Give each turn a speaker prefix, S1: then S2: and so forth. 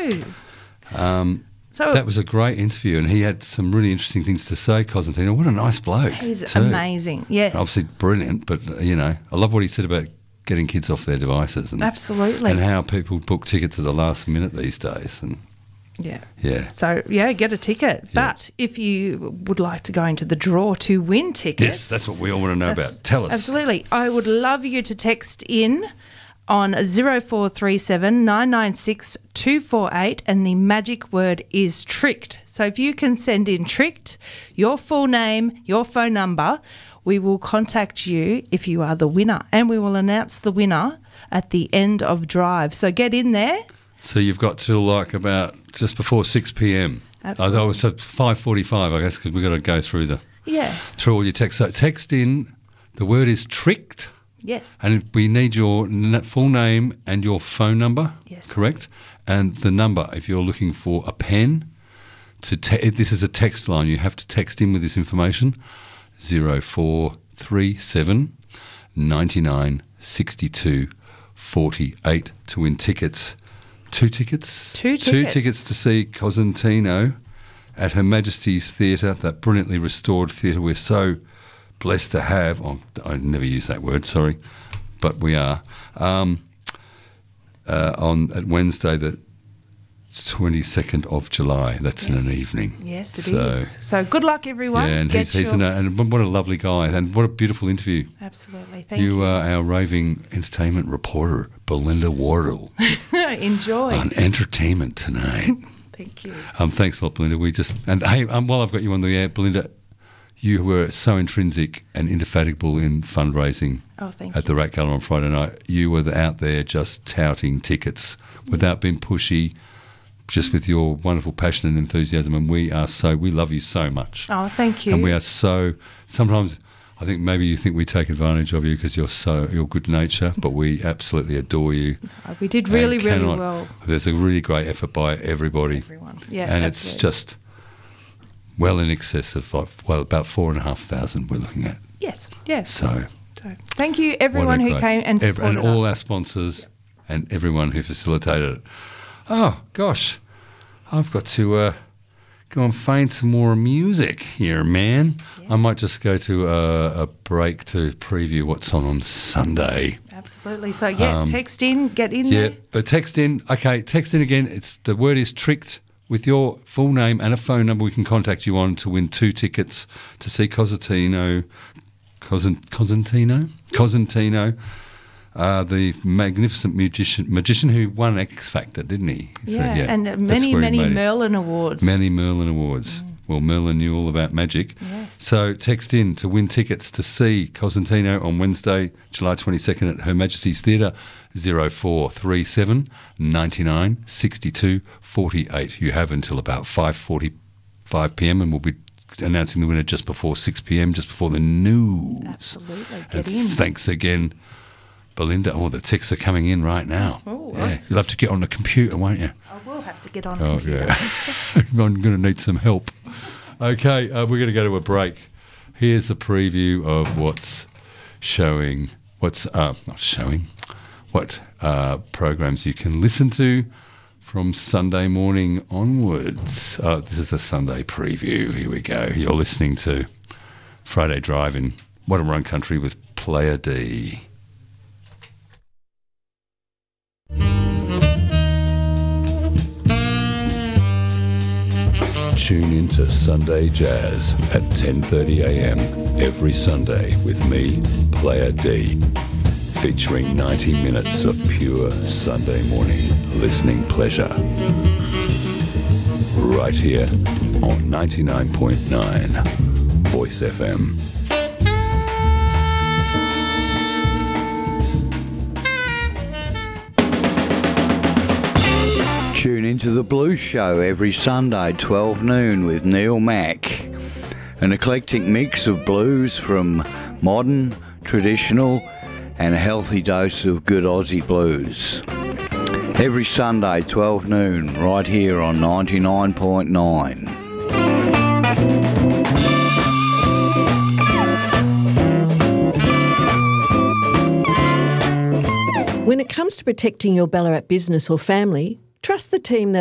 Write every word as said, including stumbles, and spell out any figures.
S1: know.
S2: Um,
S1: So
S2: that was a great interview, and he had some really interesting things to say, Cosentino. What a nice bloke.
S1: He's
S2: too.
S1: amazing, yes.
S2: Obviously brilliant, but, uh, you know, I love what he said about getting kids off their devices. And,
S1: Absolutely.
S2: And how people book tickets at the last minute these days. And
S1: Yeah.
S2: Yeah.
S1: So, yeah, get a ticket.
S2: Yeah.
S1: But if you would like to go into the draw to win tickets.
S2: Yes, that's what we all want to know
S1: that's-
S2: about. Tell us.
S1: Absolutely. I would love you to text in on zero four three seven nine nine six two four eight, and the magic word is tricked. So if you can send in tricked, your full name, your phone number, we will contact you if you are the winner, and we will announce the winner at the end of drive. So get in there.
S2: So you've got till like about just before six p.m.
S1: Absolutely.
S2: I was so five forty-five, I guess, because we've got to go through the
S1: Yeah.
S2: through all your text. So text in, the word is tricked,
S1: Yes.
S2: and we need your n- full name and your phone number,
S1: Yes.
S2: correct? And the number, if you're looking for a pen, to te- this is a text line. You have to text in with this information, zero four three seven ninety-nine sixty-two forty-eight to win tickets. Two tickets?
S1: Two
S2: Two
S1: tickets.
S2: tickets to see Cosentino at Her Majesty's Theatre, that brilliantly restored theatre we're so blessed to have. Oh, I never use that word, sorry, but we are. Um, uh, on at Wednesday, the twenty-second of July. That's in
S1: Yes.
S2: an evening.
S1: Yes, it
S2: so,
S1: is. So good luck, everyone.
S2: Yeah, and
S1: Get
S2: he's, he's
S1: your-
S2: an, and what a lovely guy, and what a beautiful interview.
S1: Absolutely. Thank
S2: You
S1: you.
S2: are our raving entertainment reporter, Belinda Wardle,
S1: Enjoy.
S2: on Entertainment Tonight.
S1: Thank you.
S2: Um, thanks a lot, Belinda. We just and hey, um, while I've got you on the air, Belinda, you were so intrinsic and indefatigable in fundraising
S1: Oh, thank
S2: at
S1: you.
S2: the Rat Gala on Friday night. You were the, out there just touting tickets without being pushy, just with your wonderful passion and enthusiasm. And we are so we love you so much.
S1: Oh, thank you.
S2: And we are so sometimes. I think maybe you think we take advantage of you because you're so your good nature, but we absolutely adore you.
S1: Oh, we did really,
S2: and
S1: really
S2: cannot-
S1: well.
S2: There's a really great effort by everybody.
S1: Everyone. Yes,
S2: and it's
S1: absolutely.
S2: just well in excess of, like, well, about four and a half thousand we're looking at.
S1: Yes, yes.
S2: So,
S1: So thank you,
S2: what a
S1: everyone who
S2: great-
S1: came and
S2: ev-
S1: supported
S2: and all our
S1: us.
S2: sponsors and everyone who facilitated it. Oh, gosh, I've got to uh, go and find some more music here, man. I might just go to a, a break to preview what's on on Sunday.
S1: Absolutely. So yeah,
S2: Um,
S1: text in, get in
S2: Yeah,
S1: there.
S2: but text in. Okay, text in again. It's the word is tricked. With your full name and a phone number, we can contact you on to win two tickets to see Cosentino, Cosent, Cosentino, Cosentino, uh, the magnificent magician, magician who won X Factor, didn't he? So,
S1: Yeah, and uh,
S2: that's
S1: many,
S2: where he
S1: many
S2: made it.
S1: Merlin Awards.
S2: Many Merlin Awards. Well, Merlin knew all about magic.
S1: Yes.
S2: So text in to win tickets to see Cosentino on Wednesday, July twenty-second at Her Majesty's Theatre, zero four three seven ninety-nine sixty-two forty-eight. You have until about five forty-five p.m. and we'll be announcing the winner just before six p.m., just before the news.
S1: Absolutely.
S2: And
S1: Get in.
S2: thanks again, Belinda. Oh, the texts are coming in right now.
S1: Oh,
S2: yeah.
S1: that's-
S2: You'll have to get on the computer, won't you?
S1: I will have to get on.
S2: Oh,
S1: computer.
S2: yeah. I'm going to need some help. Okay, uh, we're going to go to a break. Here's a preview of what's showing, what's uh, not showing, what uh, programs you can listen to from Sunday morning onwards. Uh, this is a Sunday preview. Here we go. You're listening to Friday Drive in What a Run Country with Player D. Tune into Sunday Jazz at ten thirty a.m. every Sunday with me, Player D, featuring ninety minutes of pure Sunday morning listening pleasure. Right here on ninety-nine point nine Voice F M.
S3: Tune into the Blues Show every Sunday, twelve noon with Neil Mack. An eclectic mix of blues from modern, traditional and a healthy dose of good Aussie blues. Every Sunday, twelve noon, right here on ninety-nine point nine.
S4: When it comes to protecting your Ballarat business or family, trust the team that